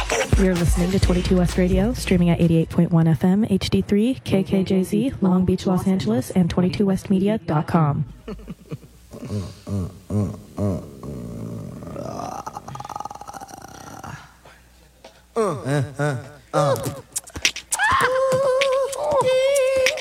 You're listening to 22 West Radio, streaming at 88.1 FM, HD3, KKJZ, Long Beach, Los Angeles, and 22westmedia.com.